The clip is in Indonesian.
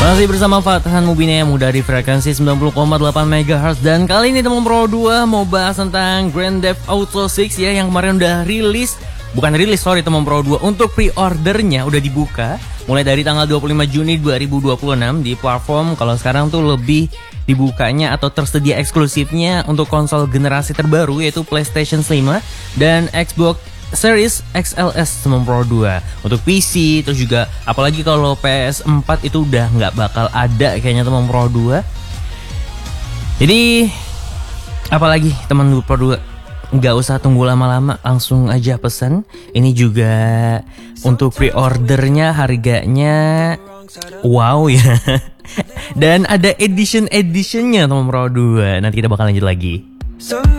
Masih bersama Fathan Mubina yang muda di frekuensi 90,8 MHz. Dan kali ini teman Pro 2 mau bahas tentang Grand Theft Auto 6 ya, yang kemarin udah rilis. Bukan rilis, sorry teman Pro 2. Untuk pre-ordernya udah dibuka mulai dari tanggal 25 Juni 2026 di platform. Kalau sekarang tuh lebih dibukanya atau tersedia eksklusifnya untuk konsol generasi terbaru, yaitu PlayStation 5 dan Xbox Series XLS teman Pro 2. Untuk PC terus juga apalagi kalau PS4 itu udah nggak bakal ada kayaknya teman Pro 2. Jadi apalagi teman Pro 2, nggak usah tunggu lama-lama, langsung aja pesan. Ini juga untuk pre-ordernya harganya wow ya. Dan ada editionnya teman Pro 2. Nanti kita bakal lanjut lagi.